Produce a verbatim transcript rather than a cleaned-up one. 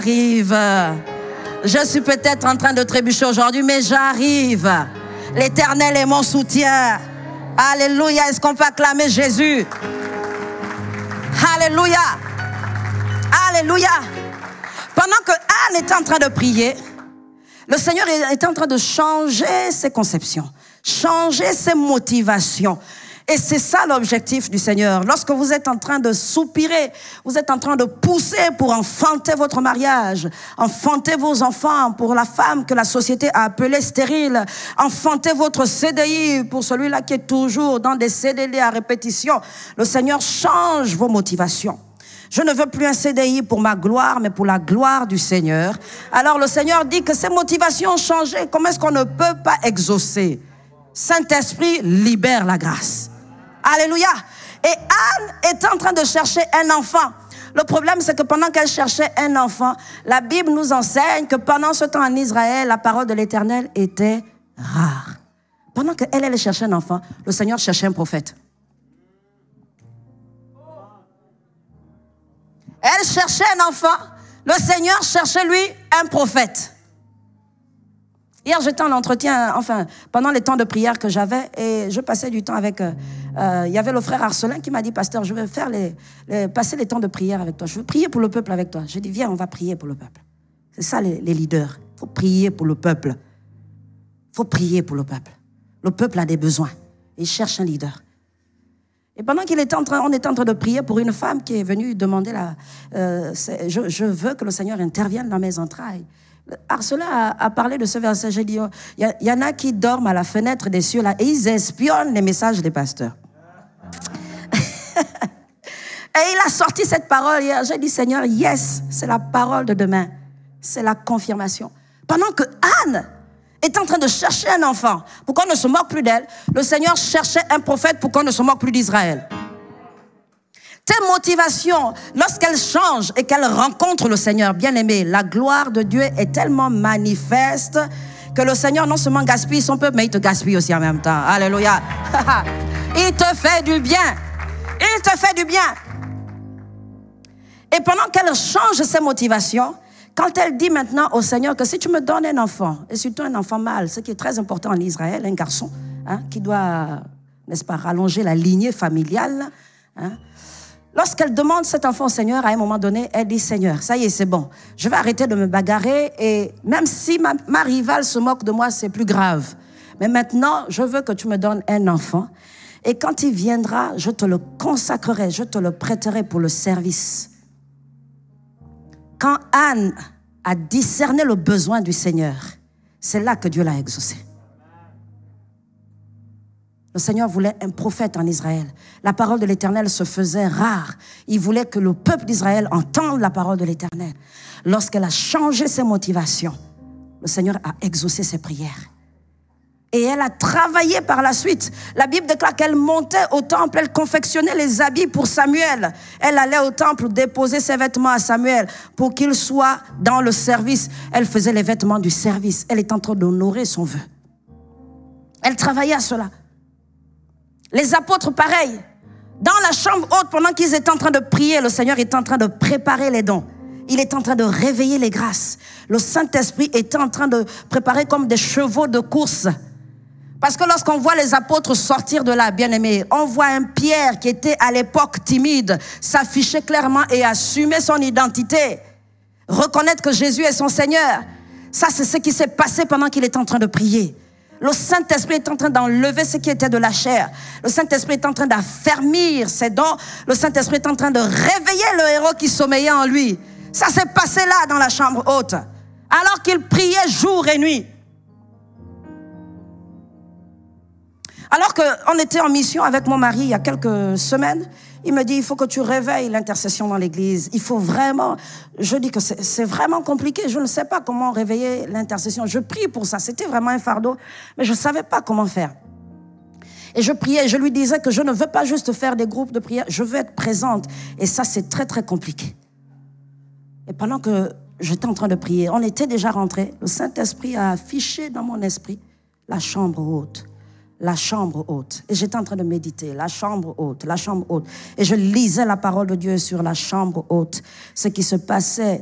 J'arrive. Je suis peut-être en train de trébucher aujourd'hui, mais j'arrive. L'Éternel est mon soutien. Alléluia. Est-ce qu'on peut acclamer Jésus? Alléluia. Alléluia. Pendant que Anne était en train de prier, le Seigneur était en train de changer ses conceptions, changer ses motivations. Et c'est ça l'objectif du Seigneur. Lorsque vous êtes en train de soupirer, vous êtes en train de pousser pour enfanter votre mariage, enfanter vos enfants pour la femme que la société a appelée stérile, enfanter votre C D I pour celui-là qui est toujours dans des C D D à répétition. Le Seigneur change vos motivations. Je ne veux plus un C D I pour ma gloire, mais pour la gloire du Seigneur. Alors le Seigneur dit que ces motivations ont changé. Comment est-ce qu'on ne peut pas exaucer? Saint-Esprit libère la grâce. Alléluia. Et Anne est en train de chercher un enfant. Le problème, c'est que pendant qu'elle cherchait un enfant, la Bible nous enseigne que pendant ce temps en Israël, la parole de l'Éternel était rare. Pendant qu'elle allait chercher un enfant, le Seigneur cherchait un prophète. Elle cherchait un enfant, le Seigneur cherchait lui un prophète. Hier, j'étais en entretien, enfin, pendant les temps de prière que j'avais, et je passais du temps avec, euh, euh, il y avait le frère Arcelin qui m'a dit, pasteur, je vais faire les, les, passer les temps de prière avec toi. Je veux prier pour le peuple avec toi. J'ai dit, viens, on va prier pour le peuple. C'est ça les, les leaders. Il faut prier pour le peuple. Il faut prier pour le peuple. Le peuple a des besoins. Il cherche un leader. Et pendant qu'il était en train, on était en train de prier pour une femme qui est venue demander la, euh, je, je veux que le Seigneur intervienne dans mes entrailles. Arcelin a, a parlé de ce verset. J'ai dit, il oh, y, y en a qui dorment à la fenêtre des cieux là et ils espionnent les messages des pasteurs. Et il a sorti cette parole hier. J'ai dit, Seigneur, yes, c'est la parole de demain. C'est la confirmation. Pendant que Anne est en train de chercher un enfant pour qu'on ne se moque plus d'elle, le Seigneur cherchait un prophète pour qu'on ne se moque plus d'Israël. Tes motivations, lorsqu'elles changent et qu'elles rencontrent le Seigneur, bien-aimé, la gloire de Dieu est tellement manifeste que le Seigneur non seulement gaspille son peuple, mais il te gaspille aussi en même temps. Alléluia. Il te fait du bien. Il te fait du bien. Et pendant qu'elle change ses motivations, quand elle dit maintenant au Seigneur que si tu me donnes un enfant, et surtout un enfant mâle, ce qui est très important en Israël, un garçon, hein, qui doit, n'est-ce pas, rallonger la lignée familiale, hein, lorsqu'elle demande cet enfant au Seigneur, à un moment donné, elle dit, Seigneur, ça y est, c'est bon. Je vais arrêter de me bagarrer et même si ma, ma rivale se moque de moi, c'est plus grave. Mais maintenant, je veux que tu me donnes un enfant. Et quand il viendra, je te le consacrerai, je te le prêterai pour le service. Quand Anne a discerné le besoin du Seigneur, c'est là que Dieu l'a exaucé. Le Seigneur voulait un prophète en Israël. La parole de l'Éternel se faisait rare. Il voulait que le peuple d'Israël entende la parole de l'Éternel. Lorsqu'elle a changé ses motivations, le Seigneur a exaucé ses prières. Et elle a travaillé par la suite. La Bible déclare qu'elle montait au temple, elle confectionnait les habits pour Samuel. Elle allait au temple déposer ses vêtements à Samuel pour qu'il soit dans le service. Elle faisait les vêtements du service. Elle est en train d'honorer son vœu. Elle travaillait à cela. Les apôtres, pareil. Dans la chambre haute, pendant qu'ils étaient en train de prier, le Seigneur est en train de préparer les dons. Il est en train de réveiller les grâces. Le Saint-Esprit est en train de préparer comme des chevaux de course. Parce que lorsqu'on voit les apôtres sortir de là, bien-aimés, on voit un Pierre qui était à l'époque timide, s'afficher clairement et assumer son identité. Reconnaître que Jésus est son Seigneur. Ça, c'est ce qui s'est passé pendant qu'il était en train de prier. Le Saint-Esprit est en train d'enlever ce qui était de la chair. Le Saint-Esprit est en train d'affermir ses dons. Le Saint-Esprit est en train de réveiller le héros qui sommeillait en lui. Ça s'est passé là dans la chambre haute. Alors qu'il priait jour et nuit. Alors qu'on était en mission avec mon mari il y a quelques semaines, il me dit, il faut que tu réveilles l'intercession dans l'église. Il faut vraiment, je dis que c'est, c'est vraiment compliqué. Je ne sais pas comment réveiller l'intercession. Je prie pour ça. C'était vraiment un fardeau, mais je ne savais pas comment faire. Et je priais, je lui disais que je ne veux pas juste faire des groupes de prière, je veux être présente. Et ça, c'est très, très compliqué. Et pendant que j'étais en train de prier, on était déjà rentrés. Le Saint-Esprit a affiché dans mon esprit la chambre haute. La chambre haute. Et j'étais en train de méditer. La chambre haute, la chambre haute. Et je lisais la parole de Dieu sur la chambre haute. Ce qui se passait